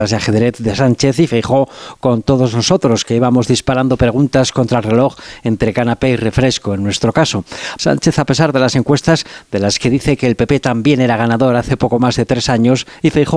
de ajedrez de Sánchez y Feijóo con todos nosotros, que íbamos disparando preguntas contra el reloj entre canapé y refresco, en nuestro caso. Sánchez, a pesar de las encuestas de las que dice que el PP también era ganador hace poco más de 3 años, y Feijóo